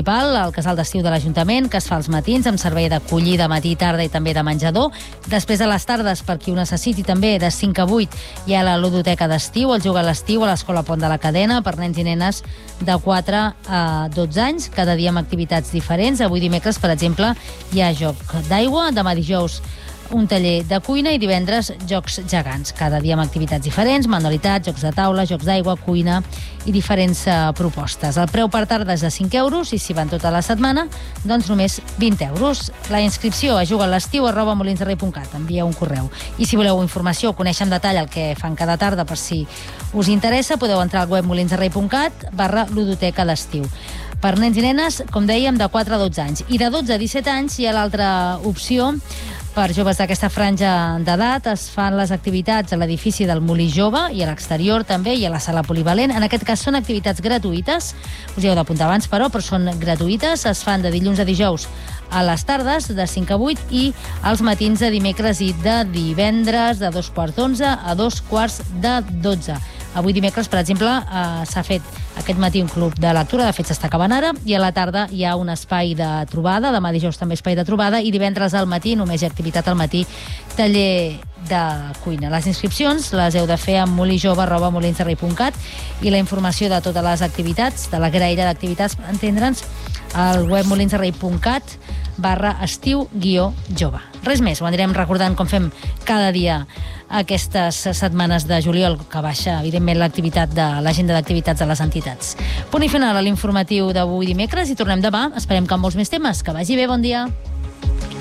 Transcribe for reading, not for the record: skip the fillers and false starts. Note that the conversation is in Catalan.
municipal, el casal d'estiu de l'Ajuntament, que es fa als matins, amb servei d'acollida matí, tarda i també de menjador. Després de les tardes, per qui ho necessiti també, de 5 a 8, hi ha la ludoteca d'estiu, el Juga a l'estiu a l'Escola Pont de la Cadena, per nens i nenes de 4 a 12 anys, cada dia amb activitats diferents. Avui dimecres, per exemple, hi ha joc d'aigua, demà dijous un taller de cuina i divendres jocs gegants, cada dia amb activitats diferents, manualitats, jocs de taula, jocs d'aigua, cuina i diferents propostes. El preu per tarda és de 5 euros i si van tota la setmana, doncs només 20 euros. La inscripció a jugalestiu@molinsderrei.cat. Envia un correu. I si voleu informació o conèixer en detall el que fan cada tarda per si us interessa, podeu entrar al web molinsderrei.cat/ludoteca d'estiu. Per nens i nenes, com dèiem, de 4 a 12 anys. I de 12 a 17 anys hi ha l'altra opció. Per joves d'aquesta franja d'edat es fan les activitats a l'edifici del Molí Jove i a l'exterior també, i a la sala polivalent. En aquest cas són activitats gratuïtes, us hi heu d'apuntar abans, però són gratuïtes. Es fan de dilluns a dijous a les tardes, de 5 a 8, i als matins de dimecres i de divendres, de 2:15 a 2:12. Avui dimecres, per exemple, s'ha fet aquest matí un club de lectura, de fet s'està acabant ara, i a la tarda hi ha un espai de trobada, demà dijous també espai de trobada, i divendres al matí, només hi ha activitat al matí, taller de cuina. Les inscripcions les heu de fer a molijove@molinsderrei.cat i la informació de totes les activitats, de la graella d'activitats, per entendre'ns, al web molinsderrei.cat/estiu-jove. Res més, ho anirem recordant com fem cada dia aquestes setmanes de juliol, que baixa, evidentment, l'activitat de l'agenda d'activitats de les entitats. Punt i final a l'informatiu d'avui dimecres i tornem demà. Esperem que amb molts més temes. Que vagi bé, bon dia.